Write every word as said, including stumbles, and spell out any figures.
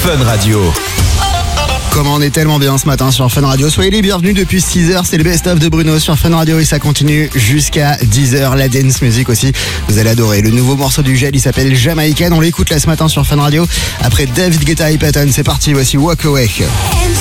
Fun Radio. Comment on est tellement bien ce matin sur Fun Radio. Soyez les bienvenus depuis six heures, c'est le best-of de Bruno sur Fun Radio et ça continue jusqu'à dix heures. La dance music aussi, vous allez adorer. Le nouveau morceau du gel, il s'appelle Jamaican. On l'écoute là ce matin sur Fun Radio. Après David Guetta et Patton, c'est parti, voici Walk Away.